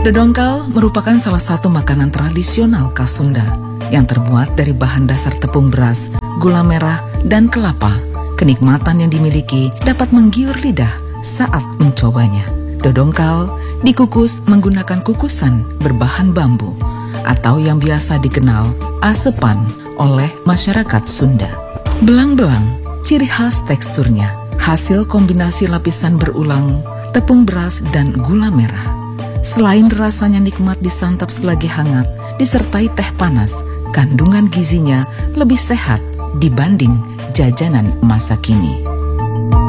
Dodongkal merupakan salah satu makanan tradisional khas Sunda yang terbuat dari bahan dasar tepung beras, gula merah, dan kelapa. Kenikmatan yang dimiliki dapat menggiur lidah saat mencobanya. Dodongkal dikukus menggunakan kukusan berbahan bambu atau yang biasa dikenal asepan oleh masyarakat Sunda. Belang-belang, ciri khas teksturnya, hasil kombinasi lapisan berulang, tepung beras, dan gula merah. Selain rasanya nikmat disantap selagi hangat, disertai teh panas, kandungan gizinya lebih sehat dibanding jajanan masa kini.